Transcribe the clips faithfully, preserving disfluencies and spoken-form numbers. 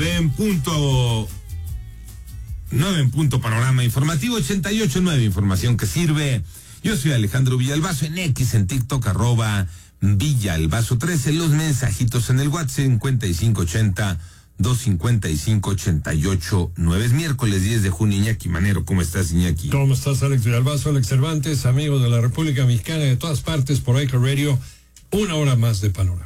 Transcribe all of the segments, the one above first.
nueve en punto. nueve en punto panorama informativo ochenta y ocho punto nueve, información que sirve. Yo soy Alejandro Villalbazo, en X, en TikTok, arroba Villalbazo trece, los mensajitos en el WhatsApp cincuenta y cinco ochenta, doscientos cincuenta y cinco, ochenta y ocho nueve. Es miércoles diez de junio. Iñaki Manero, ¿cómo estás, Iñaki? ¿Cómo estás, Alex Villalbazo, Alex Cervantes, amigos de la República Mexicana, de todas partes, por Ica Radio, una hora más de panorama?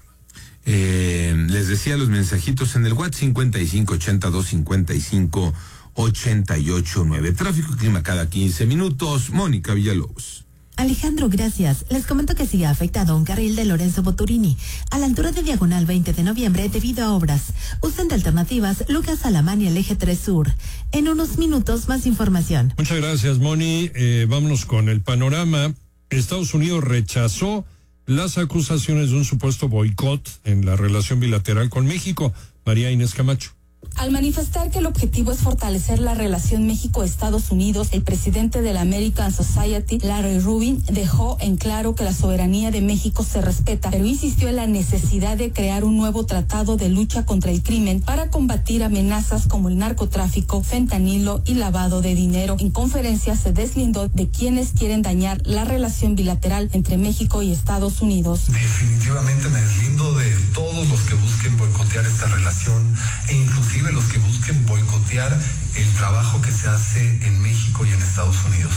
Eh, les decía los mensajitos en el WhatsApp cincuenta y cinco ochenta, doscientos cincuenta y cinco, ochenta y ocho nueve. Tráfico y clima cada quince minutos. Mónica Villalobos. Alejandro, gracias. Les comento que sigue afectado un carril de Lorenzo Boturini a la altura de Diagonal veinte de noviembre debido a obras. Usen de alternativas Lucas Alamán y el eje tres Sur. En unos minutos más información. Muchas gracias, Moni. Eh, vámonos con el panorama. Estados Unidos rechazó las acusaciones de un supuesto boicot en la relación bilateral con México. María Inés Camacho. Al manifestar que el objetivo es fortalecer la relación México-Estados Unidos, el presidente de la American Society, Larry Rubin, dejó en claro que la soberanía de México se respeta, pero insistió en la necesidad de crear un nuevo tratado de lucha contra el crimen para combatir amenazas como el narcotráfico, fentanilo y lavado de dinero. En conferencia se deslindó de quienes quieren dañar la relación bilateral entre México y Estados Unidos. Definitivamente me deslindo de todos los que busquen boicotear esta relación e inclusive los que busquen boicotear el trabajo que se hace en México y en Estados Unidos.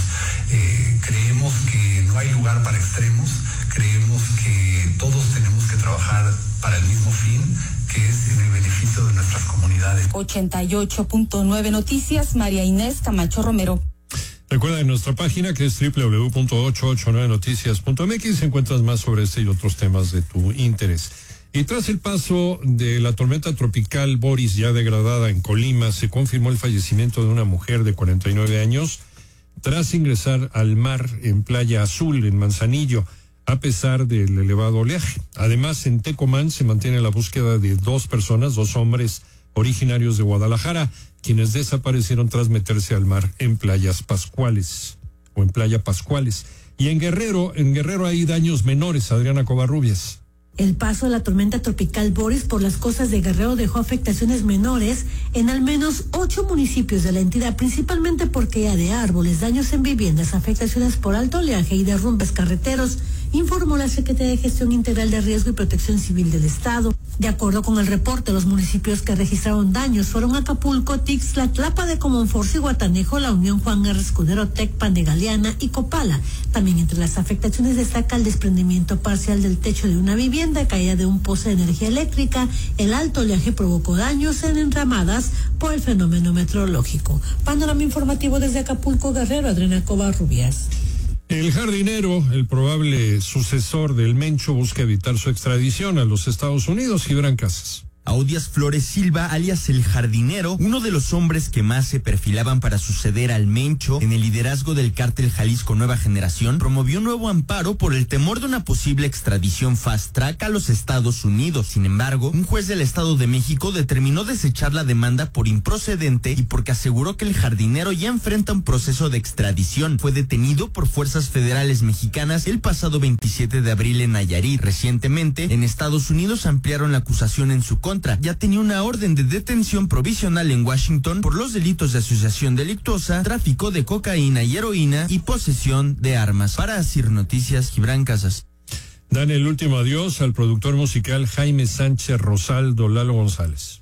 Eh, creemos que no hay lugar para extremos, creemos que todos tenemos que trabajar para el mismo fin, que es en el beneficio de nuestras comunidades. ochenta y ocho punto nueve Noticias, María Inés Camacho Romero. Recuerda en nuestra página que es doble u doble u doble u punto ochocientos ochenta y nueve noticias punto m x, encuentras más sobre este y otros temas de tu interés. Y tras el paso de la tormenta tropical Boris, ya degradada en Colima, se confirmó el fallecimiento de una mujer de cuarenta y nueve años tras ingresar al mar en Playa Azul, en Manzanillo, a pesar del elevado oleaje. Además, en Tecomán se mantiene la búsqueda de dos personas, dos hombres originarios de Guadalajara, quienes desaparecieron tras meterse al mar en Playas Pascuales, o en Playa Pascuales. Y en Guerrero, en Guerrero hay daños menores, Adriana Covarrubias. El paso de la tormenta tropical Boris por las costas de Guerrero dejó afectaciones menores en al menos ocho municipios de la entidad, principalmente por caída de árboles, daños en viviendas, afectaciones por alto oleaje y derrumbes carreteros, informó la Secretaría de Gestión Integral de Riesgo y Protección Civil del Estado. De acuerdo con el reporte, los municipios que registraron daños fueron Acapulco, Tixla, Tlapa de Comonfort, Guatanejo, La Unión, Juan R. Escudero, Tecpan de Galeana y Copala. También entre las afectaciones destaca el desprendimiento parcial del techo de una vivienda, caída de un poste de energía eléctrica. El alto oleaje provocó daños en enramadas por el fenómeno meteorológico. Panorama informativo desde Acapulco, Guerrero, Adriana Covarrubias. El jardinero, el probable sucesor del Mencho, busca evitar su extradición a los Estados Unidos. Gibran Casas. Audias Flores Silva, alias El Jardinero, uno de los hombres que más se perfilaban para suceder al Mencho en el liderazgo del cártel Jalisco Nueva Generación, promovió un nuevo amparo por el temor de una posible extradición fast track a los Estados Unidos. Sin embargo, un juez del Estado de México determinó desechar la demanda por improcedente y porque aseguró que El Jardinero ya enfrenta un proceso de extradición. Fue detenido por fuerzas federales mexicanas el pasado veintisiete de abril en Nayarit. Recientemente, en Estados Unidos ampliaron la acusación en su contra. Ya tenía una orden de detención provisional en Washington por los delitos de asociación delictuosa, tráfico de cocaína y heroína y posesión de armas. Para Asir Noticias, Gibran Casas. Dan el último adiós al productor musical Jaime Sánchez Rosaldo, Lalo González.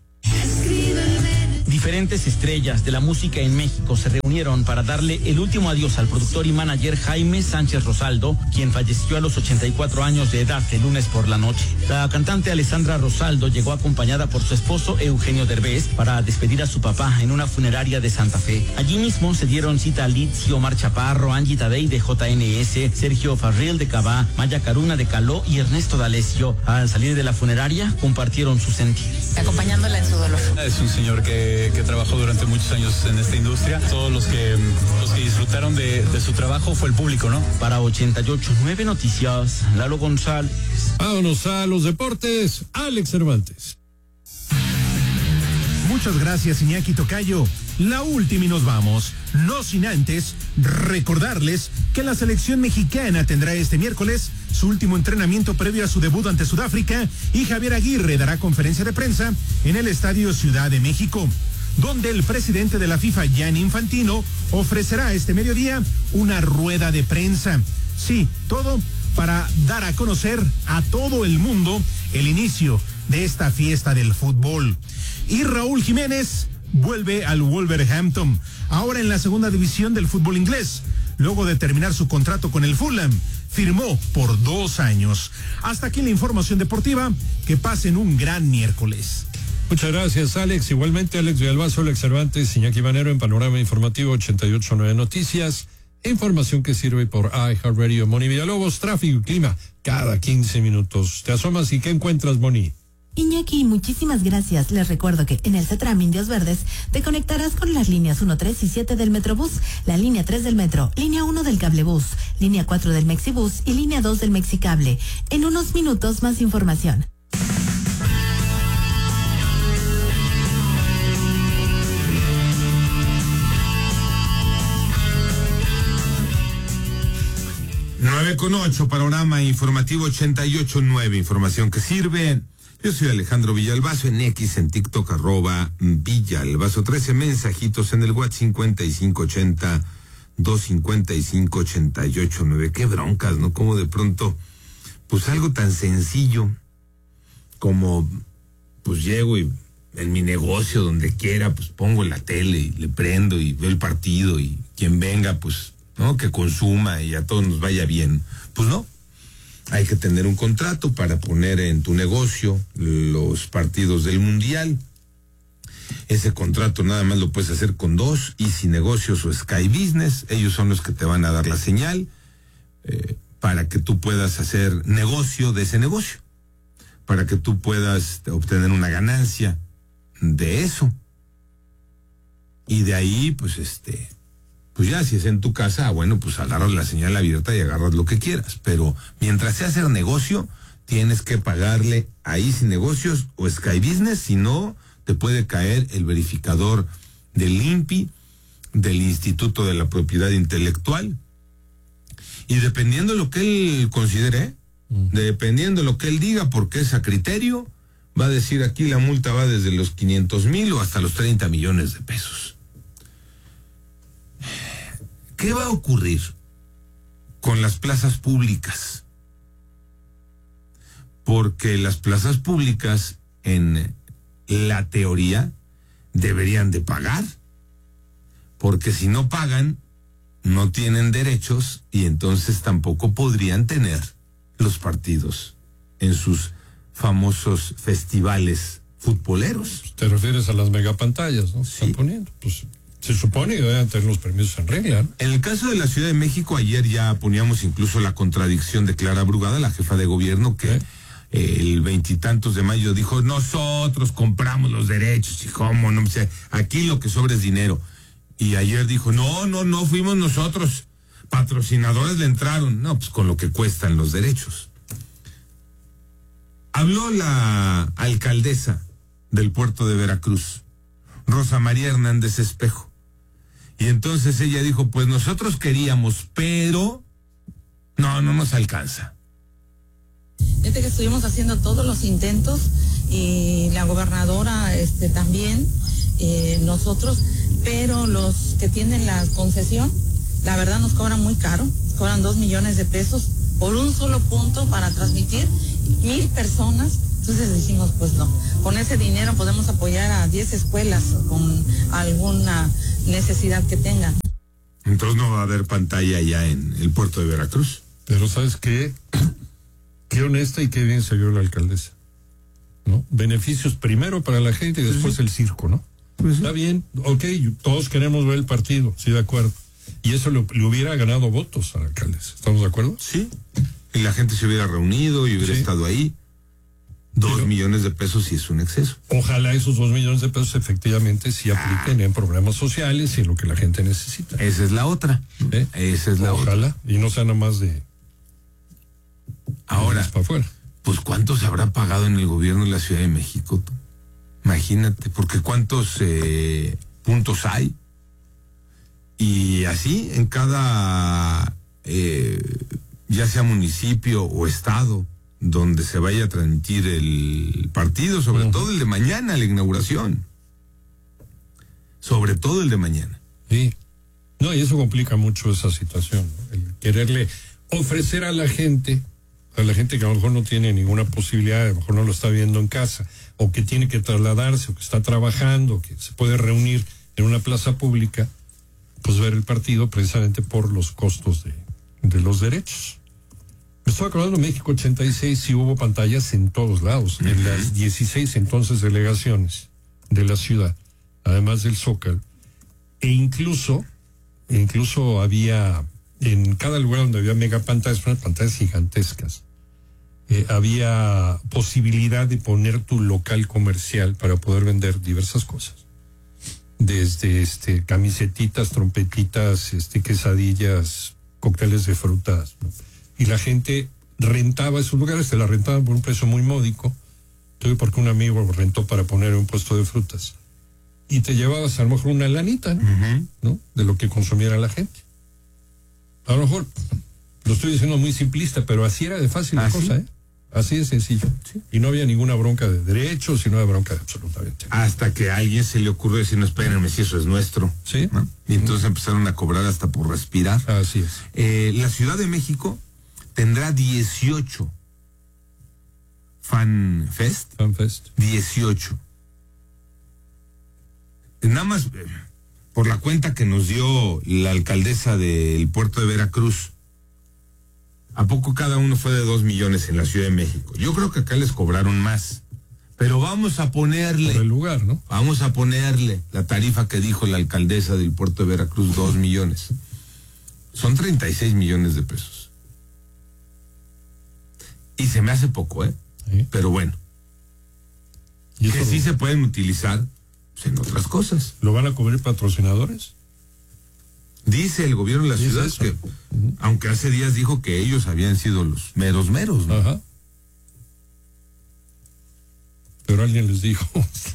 Diferentes estrellas de la música en México se reunieron para darle el último adiós al productor y manager Jaime Sánchez Rosaldo, quien falleció a los ochenta y cuatro años de edad el lunes por la noche. La cantante Alessandra Rosaldo llegó acompañada por su esposo Eugenio Derbez para despedir a su papá en una funeraria de Santa Fe. Allí mismo se dieron cita a Litsi, Omar Chaparro, Angie Tadei de J N S, Sergio Farrell de Cabá, Maya Caruna de Caló y Ernesto D'Alessio. Al salir de la funeraria compartieron su sentir. Acompañándola en su dolor. Es un señor que, que trabajó durante muchos años en esta industria. Todos los que, los que disfrutaron de, de su trabajo fue el público, ¿no? Para ochenta y ocho punto nueve Noticias, Lalo González. Vámonos a los deportes, Alex Cervantes. Muy Muchas gracias, Iñaki Tocayo. La última y nos vamos. No sin antes recordarles que la selección mexicana tendrá este miércoles su último entrenamiento previo a su debut ante Sudáfrica y Javier Aguirre dará conferencia de prensa en el Estadio Ciudad de México, donde el presidente de la FIFA, Gianni Infantino, ofrecerá este mediodía una rueda de prensa. Sí, todo para dar a conocer a todo el mundo el inicio de esta fiesta del fútbol. Y Raúl Jiménez vuelve al Wolverhampton, ahora en la segunda división del fútbol inglés. Luego de terminar su contrato con el Fulham, firmó por dos años. Hasta aquí la información deportiva. Que pasen un gran miércoles. Muchas gracias, Alex. Igualmente, Alex Villalbazo, Alex Cervantes, Iñaki Manero en Panorama Informativo ochenta y ocho punto nueve Noticias. Información que sirve por iHeartRadio. Moni Villalobos, tráfico y clima cada quince minutos. Te asomas y ¿qué encuentras, Moni? Iñaki, muchísimas gracias. Les recuerdo que en el CETRAM Indios Verdes te conectarás con las líneas uno, tres y siete del Metrobús, la línea tres del Metro, línea uno del Cablebús, línea cuatro del Mexibús y línea dos del Mexicable. En unos minutos más información. nueve con ocho, Panorama Informativo ochenta y ocho punto nueve, información que sirve. Yo soy Alejandro Villalbazo, en X, en TikTok, arroba Villalbazo trece, mensajitos en el WhatsApp cincuenta y cinco ochenta, doscientos cincuenta y cinco, ochenta y ocho nueve. Qué broncas, ¿no? Como de pronto, pues algo tan sencillo como, pues llego y en mi negocio, donde quiera, pues pongo la tele y le prendo y veo el partido y quien venga, pues, ¿no? Que consuma y a todos nos vaya bien. Pues no. Hay que tener un contrato para poner en tu negocio los partidos del Mundial. Ese contrato nada más lo puedes hacer con dos, Easy Negocios o Sky Business. Ellos son los que te van a dar la señal eh, para que tú puedas hacer negocio de ese negocio, para que tú puedas obtener una ganancia de eso. Y de ahí, pues este... pues ya, si es en tu casa, bueno, pues agarras la señal abierta y agarras lo que quieras. Pero mientras sea hacer negocio, tienes que pagarle a Easy Negocios o Sky Business, si no, te puede caer el verificador del I N P I, del Instituto de la Propiedad Intelectual. Y dependiendo de lo que él considere, mm. dependiendo de lo que él diga, porque es a criterio, va a decir aquí la multa va desde los quinientos mil o hasta los treinta millones de pesos. ¿Qué va a ocurrir con las plazas públicas? Porque las plazas públicas, en la teoría, deberían de pagar. Porque si no pagan, no tienen derechos y entonces tampoco podrían tener los partidos en sus famosos festivales futboleros. Te refieres a las megapantallas, ¿no? Sí. Están poniendo, pues... se supone que deben tener los permisos en regla, ¿no? En el caso de la Ciudad de México, ayer ya poníamos incluso la contradicción de Clara Brugada, la jefa de gobierno, que ¿Eh? eh, el veintitantos de mayo dijo, nosotros compramos los derechos, y cómo, no sé, aquí lo que sobra es dinero. Y ayer dijo, no, no, no fuimos nosotros, patrocinadores le entraron. No, pues con lo que cuestan los derechos. Habló la alcaldesa del puerto de Veracruz, Rosa María Hernández Espejo. Y entonces ella dijo, pues nosotros queríamos, pero no, no nos alcanza. Desde que estuvimos haciendo todos los intentos y la gobernadora este también, eh, nosotros, pero los que tienen la concesión, la verdad nos cobran muy caro, cobran dos millones de pesos por un solo punto para transmitir mil personas. Entonces dijimos, pues no, con ese dinero podemos apoyar a diez escuelas con alguna necesidad que tengan. Entonces no va a haber pantalla ya en el puerto de Veracruz. Pero ¿sabes qué? Qué honesta y qué bien se vio la alcaldesa, ¿no? Beneficios primero para la gente y después sí. el circo, ¿no? Pues Está sí. bien, ok, todos queremos ver el partido, sí, de acuerdo. Y eso le, le hubiera ganado votos a la alcaldesa, ¿estamos de acuerdo? Sí, y la gente se hubiera reunido y hubiera sí. estado ahí. Dos Pero, millones de pesos sí es un exceso. Ojalá esos dos millones de pesos efectivamente sí apliquen ah. en programas sociales y en lo que la gente necesita. Esa es la otra. ¿Eh? Esa es la Ojalá, otra. y no sea nada más de... Ahora, para afuera. Pues ¿cuánto se habrá pagado en el gobierno de la Ciudad de México? Tú? Imagínate. imagínate, porque cuántos eh, puntos hay. Y así en cada, eh, ya sea municipio o estado, donde se vaya a transmitir el partido, sobre uh-huh. todo el de mañana, la inauguración. Sobre todo el de mañana. Sí. No, y eso complica mucho esa situación, ¿no? El quererle ofrecer a la gente, a la gente que a lo mejor no tiene ninguna posibilidad, a lo mejor no lo está viendo en casa, o que tiene que trasladarse, o que está trabajando, que se puede reunir en una plaza pública, pues ver el partido precisamente por los costos de, de los derechos. Me estaba acordando, México ochenta y seis sí hubo pantallas en todos lados, uh-huh. en las dieciséis entonces delegaciones de la ciudad, además del Zócalo, e incluso, e incluso había, en cada lugar donde había megapantallas, unas pantallas gigantescas, eh, había posibilidad de poner tu local comercial para poder vender diversas cosas. Desde este camisetitas, trompetitas, este quesadillas, cócteles de frutas, ¿no? Y la gente rentaba esos lugares, se la rentaban por un precio muy módico. Tuve porque un amigo rentó para poner un puesto de frutas. Y te llevabas a lo mejor una lanita, ¿no? Uh-huh. ¿no? De lo que consumiera la gente. A lo mejor, lo estoy diciendo muy simplista, pero así era de fácil la cosa, ¿eh? Así de sencillo. Sí. Y no había ninguna bronca de derechos y no había bronca de absolutamente. Hasta que a alguien se le ocurrió decir, no, espérenme, si eso es nuestro. Sí. ¿no? Y entonces uh-huh. empezaron a cobrar hasta por respirar. Así es. Eh, la Ciudad de México tendrá dieciocho Fan Fest. Fan Fest. dieciocho. Nada más eh, por la cuenta que nos dio la alcaldesa del puerto de Veracruz. ¿A poco cada uno fue de dos millones en la Ciudad de México? Yo creo que acá les cobraron más. Pero vamos a ponerle... Por el lugar, ¿no? Vamos a ponerle la tarifa que dijo la alcaldesa del puerto de Veracruz, dos millones. Son treinta y seis millones de pesos. Y se me hace poco, ¿eh? Sí. Pero bueno. ¿Y que sí lo... se pueden utilizar pues, en otras cosas. ¿Lo van a cubrir patrocinadores? Dice el gobierno de la ¿Dice ciudad eso? que, uh-huh. aunque hace días dijo que ellos habían sido los meros meros, ¿no? Ajá. Pero alguien les dijo,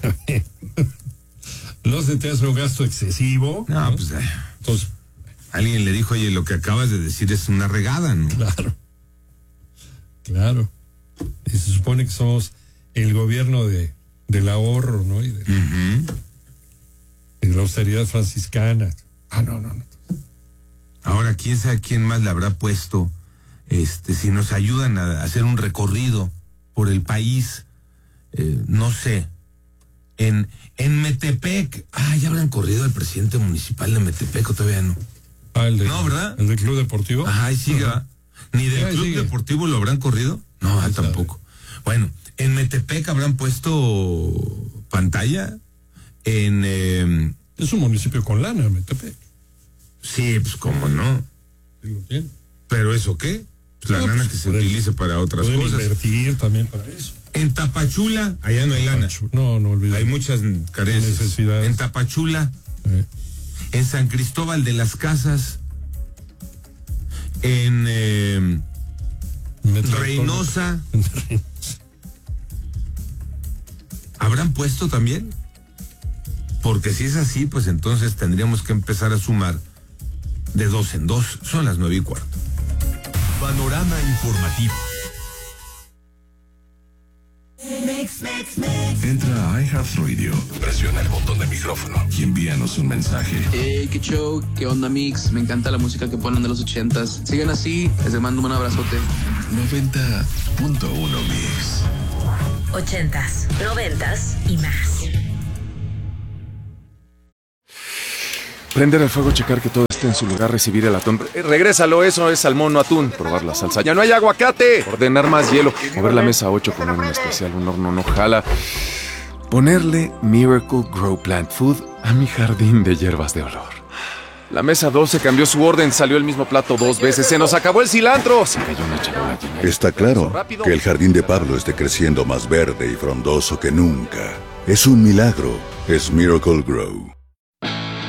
no se te hace un gasto excesivo. No, ¿no? pues... Eh, Entonces, alguien le dijo, oye, lo que acabas de decir es una regada, ¿no? Claro. Claro. Y se supone que somos el gobierno de del ahorro, ¿no? Y de, uh-huh. y de la austeridad franciscana. Ah, no, no, no. Ahora, quién sabe quién más le habrá puesto, este, si nos ayudan a hacer un recorrido por el país, eh, no sé, en, en Metepec, ah, ya habrán corrido al presidente municipal de Metepec, o todavía no. Ah, el de, no, ¿verdad? El del Club Deportivo. Ajá, ahí sigue, uh-huh. ¿Ni del ahí Club sigue. Deportivo lo habrán corrido? No, ah, tampoco. Bueno, en Metepec habrán puesto pantalla, en... Eh, es un municipio con lana, Metepec. Sí, pues cómo no. Sí, lo tiene. ¿Pero eso qué? Pues la no, lana pues, que se utilice para otras pueden cosas. Invertir también para eso. En Tapachula, allá no hay lana. No, no olvides. Hay muchas carencias. Necesidades. En Tapachula, eh. en San Cristóbal de las Casas, en eh, Reynosa. ¿Habrán puesto también? Porque si es así, pues entonces tendríamos que empezar a sumar de dos en dos. Son las nueve y cuarto. Panorama informativo. Entra a iHeartRadio, presiona el botón de micrófono y envíanos un mensaje. Hey, qué show, qué onda, mix. Me encanta la música que ponen de los ochentas. Sigan así, les mando un abrazote. noventa punto uno Mix. Ochentas, noventas y más. Prender el fuego, checar que todo esté en su lugar, recibir el atún. Eh, regrésalo, eso es salmón, no atún. Probar la salsa. ¡Ya no hay aguacate! Ordenar más hielo. Mover la mesa ocho, poner un especial, un horno no jala. Ponerle Miracle Grow Plant Food a mi jardín de hierbas de olor. La mesa doce cambió su orden, salió el mismo plato dos veces. ¡Se nos acabó el cilantro! Se cayó una charola llena. Está claro que el jardín de Pablo esté creciendo más verde y frondoso que nunca. Es un milagro. Es Miracle Grow.